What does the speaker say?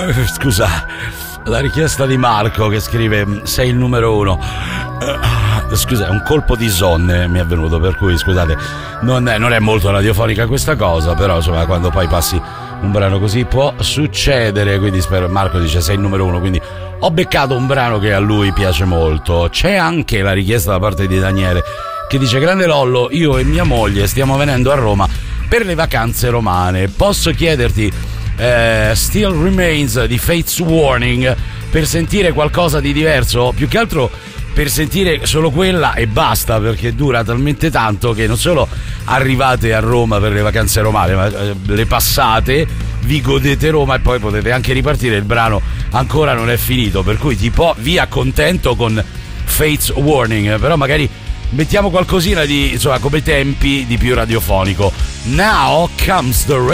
Scusa, la richiesta di Marco che scrive: sei il numero uno. Scusa, è un colpo di sonne mi è venuto, per cui scusate, non è molto radiofonica questa cosa, però insomma quando poi passi un brano così può succedere, quindi spero. Marco dice sei il numero uno, quindi ho beccato un brano che a lui piace molto. C'è anche la richiesta da parte di Daniele che dice: grande Lollo, io e mia moglie stiamo venendo a Roma per le vacanze romane, posso chiederti Still Remains di Fates Warning per sentire qualcosa di diverso? Più che altro per sentire solo quella e basta, perché dura talmente tanto che non solo arrivate a Roma per le vacanze romane, ma le passate, vi godete Roma e poi potete anche ripartire, il brano ancora non è finito, per cui vi accontento con Fates Warning, però magari mettiamo qualcosina di, insomma, come tempi di più radiofonico. Now comes the